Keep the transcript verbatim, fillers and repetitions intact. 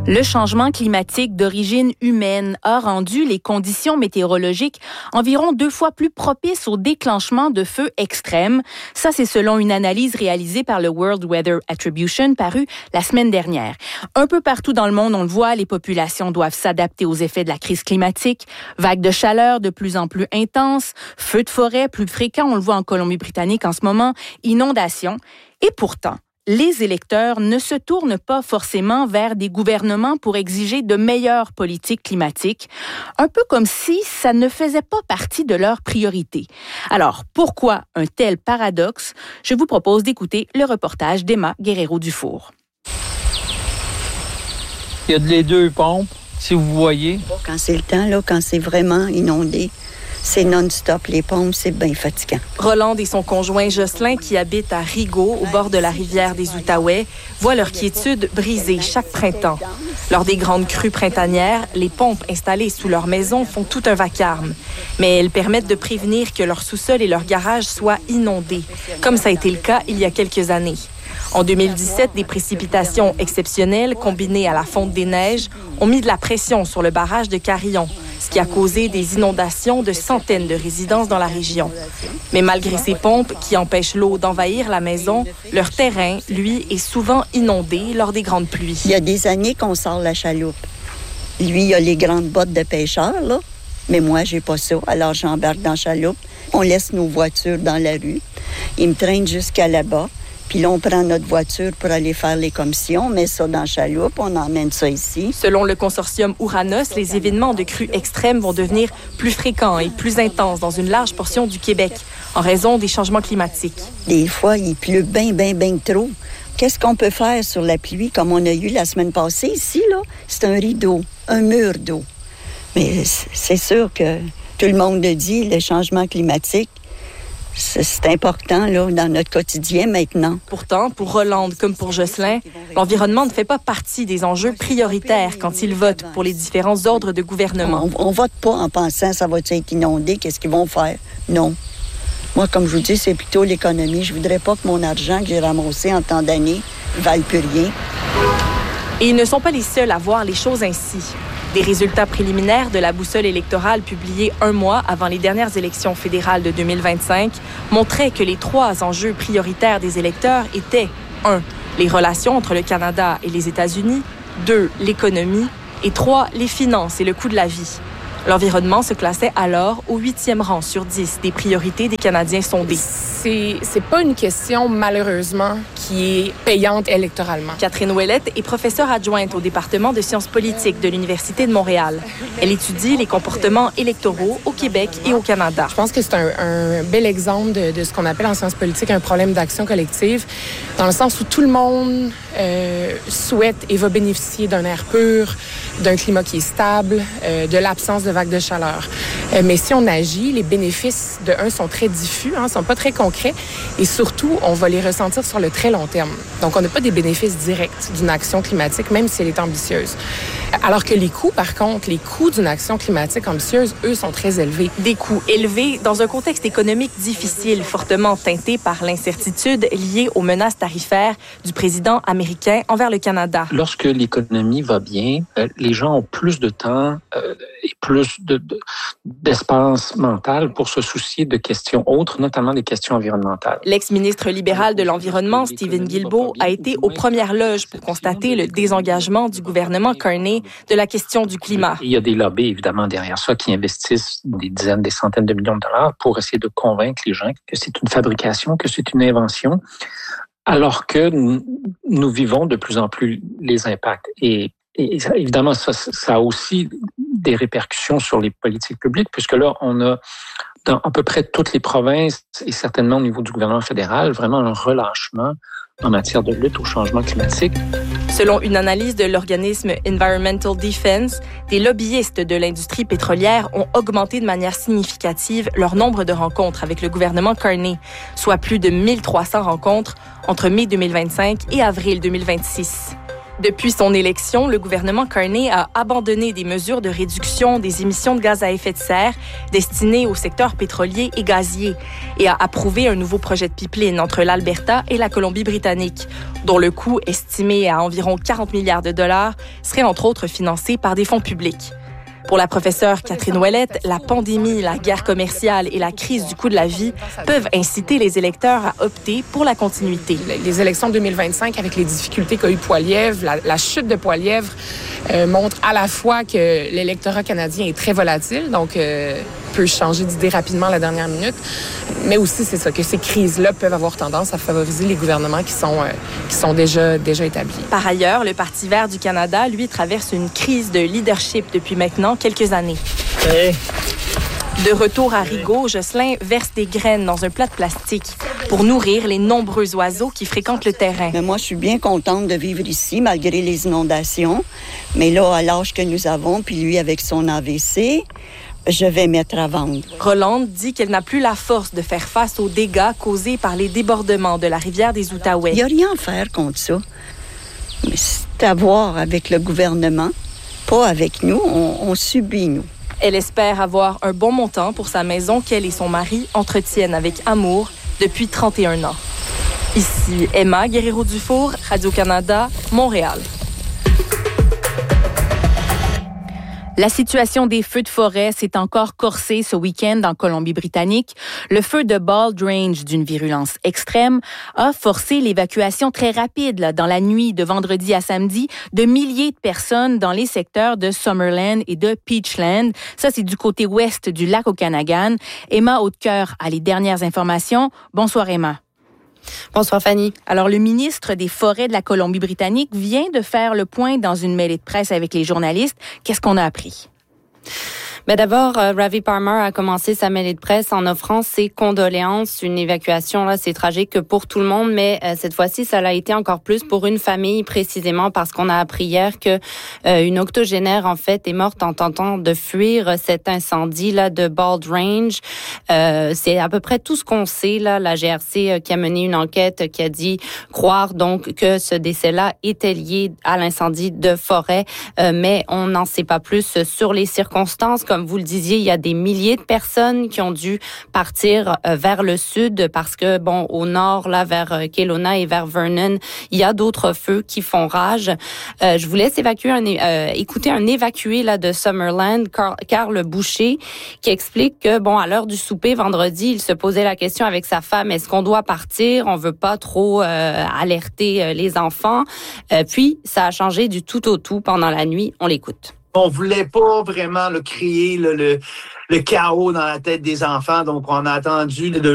Le changement climatique d'origine humaine a rendu les conditions météorologiques environ deux fois plus propices au déclenchement de feux extrêmes. Ça, c'est selon une analyse réalisée par le World Weather Attribution parue la semaine dernière. Un peu partout dans le monde, on le voit, les populations doivent s'adapter aux effets de la crise climatique. Vagues de chaleur de plus en plus intenses, feux de forêt plus fréquents, on le voit en Colombie-Britannique en ce moment, inondations. Et pourtant, les électeurs ne se tournent pas forcément vers des gouvernements pour exiger de meilleures politiques climatiques, un peu comme si ça ne faisait pas partie de leurs priorités. Alors, pourquoi un tel paradoxe? Je vous propose d'écouter le reportage d'Emma Guerrero-Dufour. Il y a les deux pompes, si vous voyez. Quand c'est le temps, là, quand c'est vraiment inondé, c'est non-stop. Les pompes, c'est bien fatigant. Rolande et son conjoint Jocelyn, qui habitent à Rigaud, au bord de la rivière des Outaouais, voient leur quiétude brisée chaque printemps. Lors des grandes crues printanières, les pompes installées sous leur maison font tout un vacarme. Mais elles permettent de prévenir que leur sous-sol et leur garage soient inondés, comme ça a été le cas il y a quelques années. En deux mille dix-sept, des précipitations exceptionnelles combinées à la fonte des neiges ont mis de la pression sur le barrage de Carillon, ce qui a causé des inondations de centaines de résidences dans la région. Mais malgré ces pompes qui empêchent l'eau d'envahir la maison, leur terrain, lui, est souvent inondé lors des grandes pluies. Il y a des années qu'on sort la chaloupe. Lui, il a les grandes bottes de pêcheur, là. Mais moi, j'ai pas ça. Alors, j'embarque dans la chaloupe. On laisse nos voitures dans la rue. Ils me traînent jusqu'à là-bas. Puis là, on prend notre voiture pour aller faire les commissions, on met ça dans la chaloupe, on emmène ça ici. Selon le consortium Ouranos, les événements de crues extrêmes vont devenir plus fréquents et plus intenses dans une large portion du Québec, en raison des changements climatiques. Des fois, il pleut bien, bien, bien trop. Qu'est-ce qu'on peut faire sur la pluie, comme on a eu la semaine passée ici, là? C'est un rideau, un mur d'eau. Mais c'est sûr que tout le monde le dit, le changement climatique, c'est important là, dans notre quotidien maintenant. Pourtant, pour Rolande comme pour Jocelyn, l'environnement ne fait pas partie des enjeux prioritaires quand ils votent pour les différents ordres de gouvernement. On ne vote pas en pensant que ça va être inondé, qu'est-ce qu'ils vont faire? Non. Moi, comme je vous dis, c'est plutôt l'économie. Je voudrais pas que mon argent que j'ai ramassé en tant d'années ne vaille plus rien. Et ils ne sont pas les seuls à voir les choses ainsi. Des résultats préliminaires de la boussole électorale publiés un mois avant les dernières élections fédérales de deux mille vingt-cinq montraient que les trois enjeux prioritaires des électeurs étaient un. Les relations entre le Canada et les États-Unis, deux. L'économie et trois. Les finances et le coût de la vie. L'environnement se classait alors au huitième rang sur dix des priorités des Canadiens sondés. C'est, c'est pas une question, malheureusement, qui est payante électoralement. Catherine Ouellette est professeure adjointe au département de sciences politiques de l'Université de Montréal. Elle étudie les comportements électoraux au Québec et au Canada. Je pense que c'est un, un bel exemple de, de ce qu'on appelle en sciences politiques un problème d'action collective, dans le sens où tout le monde euh, souhaite et va bénéficier d'un air pur, d'un climat qui est stable, euh, de l'absence de vagues de chaleur. Euh, mais si on agit, les bénéfices, de un, sont très diffus, hein, sont pas très concrets, et surtout, on va les ressentir sur le très long terme. Donc, on n'a pas des bénéfices directs d'une action climatique, même si elle est ambitieuse. Alors que les coûts, par contre, les coûts d'une action climatique ambitieuse, eux, sont très élevés. Des coûts élevés dans un contexte économique difficile, fortement teinté par l'incertitude liée aux menaces tarifaires du président américain envers le Canada. Lorsque l'économie va bien, les gens ont plus de temps euh, et plus de, de, d'espace mental pour se soucier de questions autres, notamment des questions environnementales. L'ex-ministre libéral de l'Environnement, Stephen Guilbeault, a été aux premières loges pour constater le désengagement du gouvernement Carney de la question du climat. Il y a des lobbies, évidemment, derrière ça qui investissent des dizaines, des centaines de millions de dollars pour essayer de convaincre les gens que c'est une fabrication, que c'est une invention, alors que nous, nous vivons de plus en plus les impacts. Et, et évidemment, ça, ça a aussi des répercussions sur les politiques publiques, puisque là, on a dans à peu près toutes les provinces et certainement au niveau du gouvernement fédéral, vraiment un relâchement en matière de lutte au changement climatique. Selon une analyse de l'organisme Environmental Defense, des lobbyistes de l'industrie pétrolière ont augmenté de manière significative leur nombre de rencontres avec le gouvernement Carney, soit plus de mille trois cents rencontres entre mai deux mille vingt-cinq et avril deux mille vingt-six. Depuis son élection, le gouvernement Carney a abandonné des mesures de réduction des émissions de gaz à effet de serre destinées au secteur pétrolier et gazier et a approuvé un nouveau projet de pipeline entre l'Alberta et la Colombie-Britannique, dont le coût, estimé à environ quarante milliards de dollars, serait entre autres financé par des fonds publics. Pour la professeure Catherine Ouellette, la pandémie, la guerre commerciale et la crise du coût de la vie peuvent inciter les électeurs à opter pour la continuité. Les élections de deux mille vingt-cinq, avec les difficultés qu'a eu Poilievre, la, la chute de Poilievre euh, montre à la fois que l'électorat canadien est très volatile, donc euh, peut changer d'idée rapidement à la dernière minute, mais aussi c'est ça, que ces crises-là peuvent avoir tendance à favoriser les gouvernements qui sont, euh, qui sont déjà, déjà établis. Par ailleurs, le Parti vert du Canada, lui, traverse une crise de leadership depuis maintenant quelques années. Hey. De retour à Rigaud, Jocelyn verse des graines dans un plat de plastique pour nourrir les nombreux oiseaux qui fréquentent le terrain. Mais moi, je suis bien contente de vivre ici, malgré les inondations. Mais là, à l'âge que nous avons, puis lui avec son A V C, je vais mettre à vendre. Rolande dit qu'elle n'a plus la force de faire face aux dégâts causés par les débordements de la rivière des Outaouais. Il n'y a rien à faire contre ça. Mais c'est à voir avec le gouvernement, pas avec nous. On, on subit, nous. Elle espère avoir un bon montant pour sa maison qu'elle et son mari entretiennent avec amour depuis trente et un ans. Ici Emma Guerrero-Dufour, Radio-Canada, Montréal. La situation des feux de forêt s'est encore corsée ce week-end en Colombie-Britannique. Le feu de Bald Range, d'une virulence extrême, a forcé l'évacuation très rapide là, dans la nuit de vendredi à samedi de milliers de personnes dans les secteurs de Summerland et de Peachland. Ça, c'est du côté ouest du lac Okanagan. Emma Hautecoeur a les dernières informations. Bonsoir, Emma. Bonsoir Fanny. Alors, le ministre des Forêts de la Colombie-Britannique vient de faire le point dans une mêlée de presse avec les journalistes. Qu'est-ce qu'on a appris? Ben d'abord, euh, Ravi Parmar a commencé sa mêlée de presse en offrant ses condoléances. Une évacuation, là, c'est tragique pour tout le monde, mais euh, cette fois-ci, ça l'a été encore plus pour une famille, précisément parce qu'on a appris hier que euh, une octogénaire, en fait, est morte en tentant de fuir cet incendie-là de Bald Range. Euh, c'est à peu près tout ce qu'on sait, là. La G R C euh, qui a mené une enquête qui a dit croire donc que ce décès-là était lié à l'incendie de forêt, euh, mais on n'en sait pas plus sur les circonstances. Comme vous le disiez, il y a des milliers de personnes qui ont dû partir euh, vers le sud parce que, bon, au nord, là, vers euh, Kelowna et vers Vernon, il y a d'autres feux qui font rage. Euh, je vous laisse évacuer un, euh, écouter un évacué là de Summerland, Carl, Carl Boucher, qui explique que, bon, à l'heure du souper vendredi, il se posait la question avec sa femme, est-ce qu'on doit partir? On veut pas trop euh, alerter euh, les enfants. Euh, puis, ça a changé du tout au tout pendant la nuit. On l'écoute. On voulait pas vraiment là, créer là, le, le chaos dans la tête des enfants, donc on a attendu de